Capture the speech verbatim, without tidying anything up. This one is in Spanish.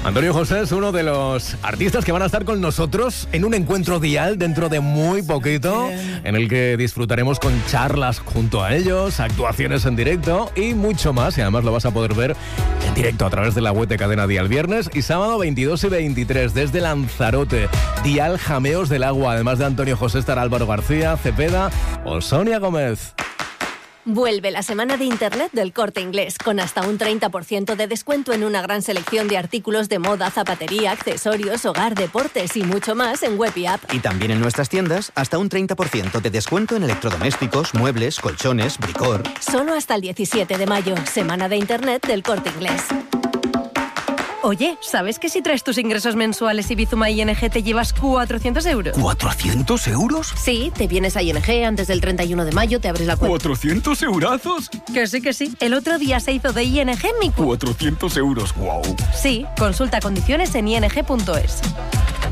Antonio José es uno de los artistas que van a estar con nosotros en un encuentro Dial dentro de muy poquito, en el que disfrutaremos con charlas junto a ellos, actuaciones en directo y mucho más. Y además lo vas a poder ver en directo a través de la web de Cadena Dial, viernes y sábado veintidós y veintitrés desde Lanzarote. Dial Jameos del Agua. Además de Antonio José estará Álvaro García, Cepeda o Sonia Gómez. Vuelve la semana de Internet del Corte Inglés, con hasta un treinta por ciento de descuento en una gran selección de artículos de moda, zapatería, accesorios, hogar, deportes y mucho más en web y app. Y también en nuestras tiendas, hasta un treinta por ciento de descuento en electrodomésticos, muebles, colchones, bricor. Solo hasta el diecisiete de mayo, semana de Internet del Corte Inglés. Oye, ¿sabes que si traes tus ingresos mensuales y Bizuma I N G te llevas cuatrocientos euros? ¿cuatrocientos euros? Sí, te vienes a I N G antes del treinta y uno de mayo, te abres la cuenta. ¿cuatrocientos eurazos? Que sí, que sí. El otro día se hizo de I N G mi cu... cuatrocientos euros, wow. Sí, consulta condiciones en i n g punto es.